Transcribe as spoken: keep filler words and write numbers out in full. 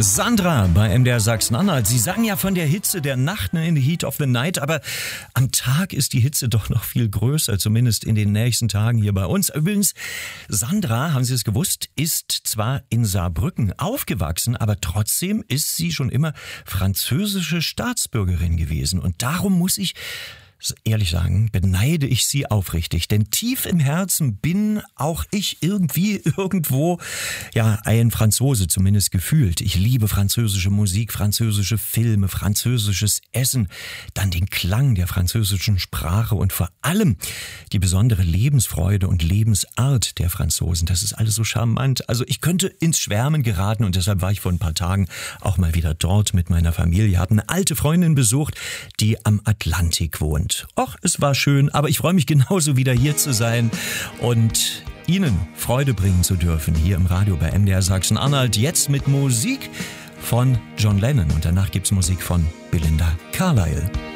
Sandra bei M D R Sachsen-Anhalt. Sie sagen ja von der Hitze der Nacht, ne, in the heat of the night, aber am Tag ist die Hitze doch noch viel größer, zumindest in den nächsten Tagen hier bei uns. Übrigens, Sandra, haben Sie es gewusst, ist zwar in Saarbrücken aufgewachsen, aber trotzdem ist sie schon immer französische Staatsbürgerin gewesen. Und darum muss ich ehrlich sagen, beneide ich sie aufrichtig, denn tief im Herzen bin auch ich irgendwie irgendwo, ja, ein Franzose zumindest gefühlt. Ich liebe französische Musik, französische Filme, französisches Essen, dann den Klang der französischen Sprache und vor allem die besondere Lebensfreude und Lebensart der Franzosen. Das ist alles so charmant. Also ich könnte ins Schwärmen geraten und deshalb war ich vor ein paar Tagen auch mal wieder dort mit meiner Familie, habe eine alte Freundin besucht, die am Atlantik wohnt. Och, es war schön, aber ich freue mich genauso wieder hier zu sein und Ihnen Freude bringen zu dürfen hier im Radio bei M D R Sachsen-Anhalt. Jetzt mit Musik von John Lennon und danach gibt's Musik von Belinda Carlisle.